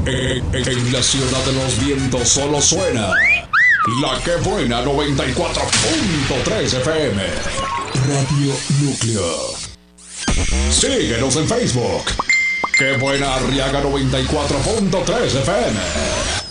En la ciudad de los vientos solo suena La Que Buena 94.3 FM. Radio Núcleo. Síguenos en Facebook. Que Buena Arriaga 94.3 FM.